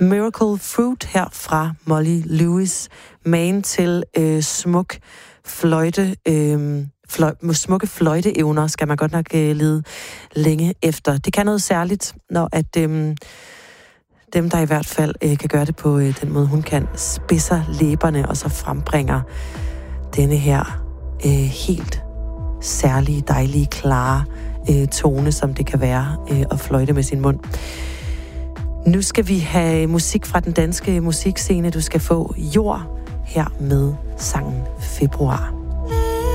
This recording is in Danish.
Miracle Fruit her fra Molly Lewis. Man til smuk fløjte, smukke fløjteevner skal man godt nok lede længe efter. Det kan noget særligt, når at dem, der i hvert fald kan gøre det på den måde, hun kan, spidser læberne og så frembringer denne her helt særlige, dejlige, klare tone, som det kan være at fløjte med sin mund. Nu skal vi have musik fra den danske musikscene. Du skal få Jord her med sangen Februar.